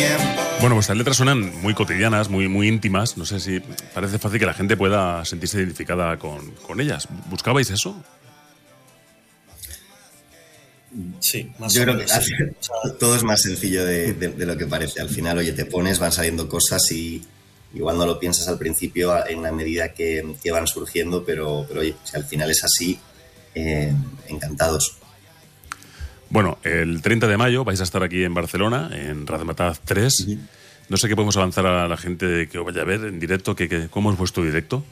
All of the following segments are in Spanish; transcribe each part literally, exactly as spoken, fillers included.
Bueno, vuestras letras suenan muy cotidianas, muy, muy íntimas. No sé si parece fácil que la gente pueda sentirse identificada con, con ellas. ¿Buscabais eso? Sí, más Yo o creo menos, que sí. al- todo es más sencillo de, de- de lo que parece. Al final, oye, te pones, van saliendo cosas y igual no lo piensas al principio a- en la medida que, que van surgiendo, pero, pero oye, si al final es así, eh, encantados. Bueno, el treinta de mayo vais a estar aquí en Barcelona, en Razmataz tres. No sé qué podemos avanzar a la gente que os vaya a ver en directo. Que, que- ¿Cómo es vuestro directo?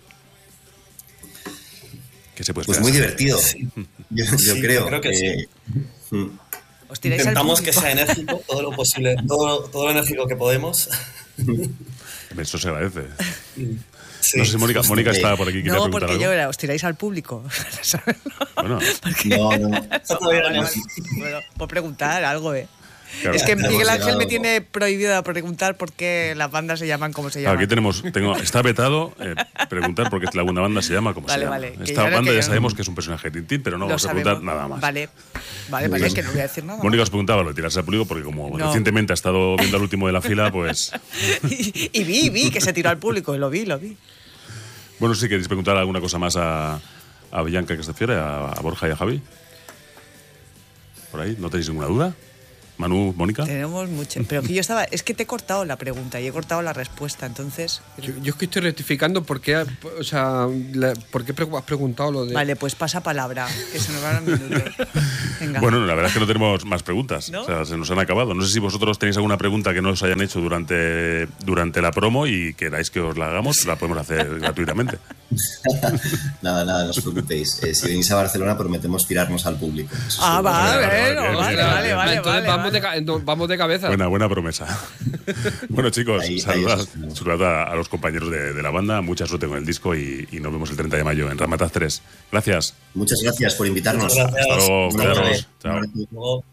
¿Qué se puede Pues esperar? muy divertido. Yo, yo Sí, creo. yo creo que sí. eh, mm. Os tiráis al Intentamos que público. sea enérgico, todo lo posible, todo, todo lo enérgico que podemos. Eso se agradece. Sí. No sé si Mónica, Mónica está por aquí. ¿Quería No, preguntar porque algo? yo era, os tiráis al público. ¿Sabes? Bueno, No, no. Vale, vale, vale. Bueno, por preguntar algo, ¿eh? claro. Es que Hemos Miguel Ángel llegado- me tiene prohibido preguntar por qué las bandas se llaman como se llaman. aquí tenemos, tengo, está vetado eh, preguntar por qué la segunda banda se llama como Vale, se llama. vale, que Esta yo no- banda que ya yo no- sabemos que es un personaje de Tintín, pero no Lo vamos a sabemos. preguntar nada más. Vale, vale, vale, es que no voy a decir nada. Mónica os preguntaba lo de tirarse al público porque como No. recientemente ha estado viendo al último de la fila, pues... y, y vi, vi que se tiró al público, y lo vi, lo vi. Bueno, si queréis preguntar alguna cosa más a, a Bianca que se refiere, a, a Borja y a Javi. Por ahí, ¿no tenéis ninguna duda? Manu, Mónica. Tenemos mucho. Pero que yo estaba. Es que te he cortado la pregunta y he cortado la respuesta, entonces. Yo, yo es que estoy rectificando por qué, o sea, la- por qué pre- has preguntado lo de... Vale, pues pasa palabra, que se nos van los minutos. Venga. Bueno, la verdad es que no tenemos más preguntas. ¿No? O sea, se nos han acabado. No sé si vosotros tenéis alguna pregunta que no os hayan hecho durante, durante la promo y queráis que os la hagamos, la podemos hacer gratuitamente. Nada, nada, no os preocupéis. Eh, si venís a Barcelona, prometemos tirarnos al público. Eso Ah, seguro. vale, vale, bueno, vale, vale, bien, vale, bien. vale, Entonces vale, vamos, vale. De, ca- entonces vamos de cabeza. Buena, buena promesa. Bueno, chicos, Ahí- ahí saludad, os esperamos. saludad a los compañeros de, de la banda. Mucha suerte con el disco y, y nos vemos el treinta de mayo en Razmataz tres. Gracias. Muchas gracias por invitarnos. Muchas gracias. Hasta luego. Hasta Cuidaros. luego. Chao. Luego-